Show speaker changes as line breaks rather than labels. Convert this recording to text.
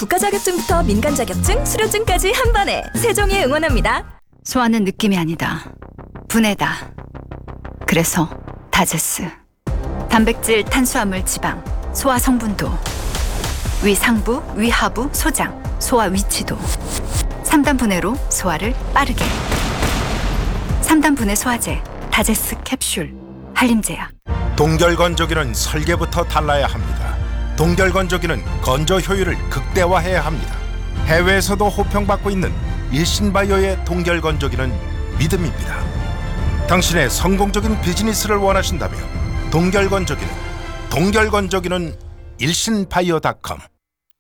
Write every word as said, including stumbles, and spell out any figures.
국가 자격증부터 민간 자격증, 수료증까지 한 번에 세종이 응원합니다.
소화는 느낌이 아니다. 분해다. 그래서 다제스. 단백질, 탄수화물, 지방, 소화 성분도, 위 상부, 위 하부, 소장, 소화 위치도. 삼 단 분해로 소화를 빠르게. 삼 단 분해 소화제, 다제스 캡슐, 한림제약.
동결건조기는 설계부터 달라야 합니다. 동결건조기는 건조 효율을 극대화해야 합니다. 해외에서도 호평받고 있는 일신바이오의 동결건조기는 믿음입니다. 당신의 성공적인 비즈니스를 원하신다면 동결건조기는 동결건조기는 일신바이오 닷컴